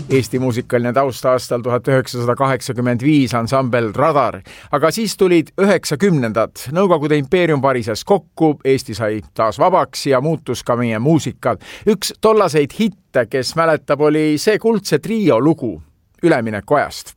Eesti muusikaline taust aastal 1985 ansambel Radar. Aga siis tulid 90-ndad. Nõukogude impeerium parises kokku, Eesti sai taas vabaks ja muutus ka meie muusika. Üks tollaseid hitte, kes mäletab, oli see Kuldse Trio lugu Ülemineku ajast.